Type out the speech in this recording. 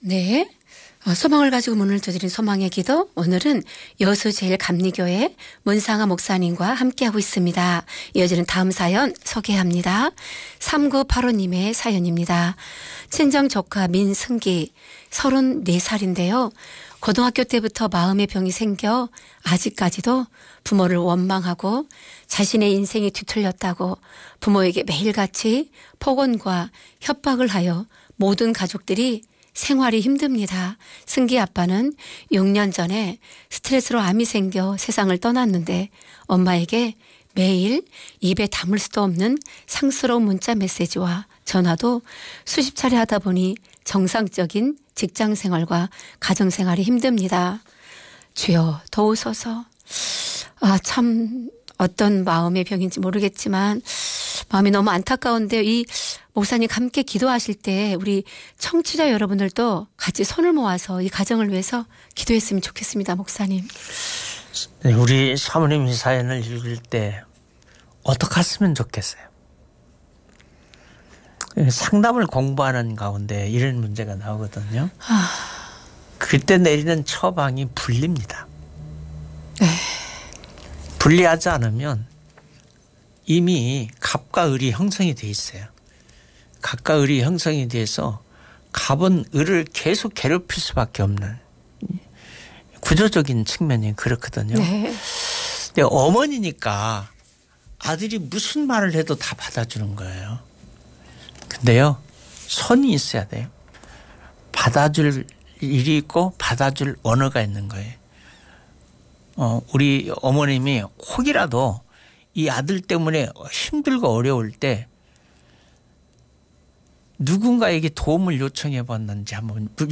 네. 소망을 가지고 문을 두드린 소망의 기도. 오늘은 여수제일감리교회 문상아 목사님과 함께하고 있습니다. 이어지는 다음 사연 소개합니다. 3985님의 사연입니다. 친정 조카 민승기 34살인데요. 고등학교 때부터 마음의 병이 생겨 아직까지도 부모를 원망하고 자신의 인생이 뒤틀렸다고 부모에게 매일같이 폭언과 협박을 하여 모든 가족들이 생활이 힘듭니다. 승기 아빠는 6년 전에 스트레스로 암이 생겨 세상을 떠났는데 엄마에게 매일 입에 담을 수도 없는 상스러운 문자 메시지와 전화도 수십 차례 하다 보니 정상적인 직장 생활과 가정 생활이 힘듭니다. 주여 도우소서. 참 어떤 마음의 병인지 모르겠지만 마음이 너무 안타까운데 이 목사님 함께 기도하실 때 우리 청취자 여러분들도 같이 손을 모아서 이 가정을 위해서 기도했으면 좋겠습니다. 목사님. 네, 우리 사모님 사연을 읽을 때 어떻게 했으면 좋겠어요. 상담을 공부하는 가운데 이런 문제가 나오거든요. 그때 내리는 처방이 불리입니다. 네. 불리하지 않으면 이미 갑과 을이 형성이 돼 있어요. 갑과 을이 형성이 돼서 갑은 을을 계속 괴롭힐 수밖에 없는 구조적인 측면이 그렇거든요. 네. 근데 어머니니까 아들이 무슨 말을 해도 다 받아주는 거예요. 근데요, 선이 있어야 돼요. 받아줄 일이 있고 받아줄 언어가 있는 거예요. 우리 어머님이 혹이라도 이 아들 때문에 힘들고 어려울 때 누군가에게 도움을 요청해 봤는지 한번